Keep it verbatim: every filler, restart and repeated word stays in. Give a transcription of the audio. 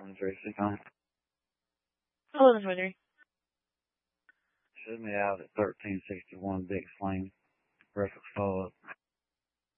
twenty-three, six nine. eleven twenty-three. Should me out at thirteen sixty-one Big Flame. Reference follow-up.